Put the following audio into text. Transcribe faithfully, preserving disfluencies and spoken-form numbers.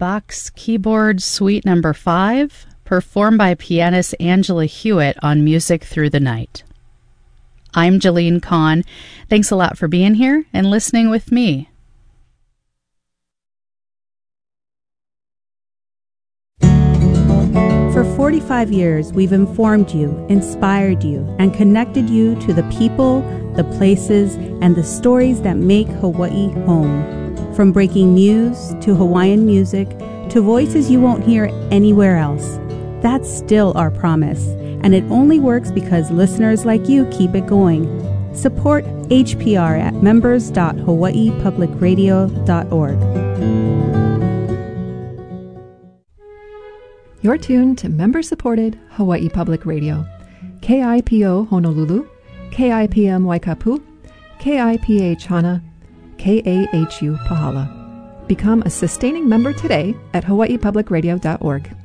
Bach's Keyboard Suite Number five, performed by pianist Angela Hewitt on Music Through the Night. I'm Jalene Kahn. Thanks a lot for being here and listening with me. For forty-five years, we've informed you, inspired you, and connected you to the people, the places, and the stories that make Hawaii home. From breaking news to Hawaiian music to voices you won't hear anywhere else. That's still our promise, and it only works because listeners like you keep it going. Support H P R at members dot hawaii public radio dot org. You're tuned to member-supported Hawaii Public Radio, K I P O Honolulu, K I P M Waikapu, K I P H Hana, K A H U Pahala. Become a sustaining member today at hawaii public radio dot org.